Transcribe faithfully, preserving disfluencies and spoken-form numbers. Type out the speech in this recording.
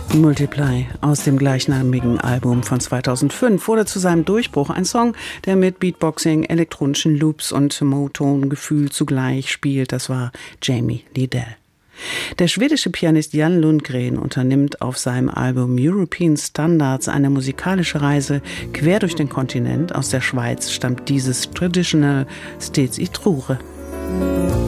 Multiply aus dem gleichnamigen Album von zweitausendfünf wurde zu seinem Durchbruch ein Song, der mit Beatboxing, elektronischen Loops und Motown-Gefühl zugleich spielt. Das war Jamie Lidell. Der schwedische Pianist Jan Lundgren unternimmt auf seinem Album European Standards eine musikalische Reise quer durch den Kontinent. Aus der Schweiz stammt dieses Traditional Stets i Trure.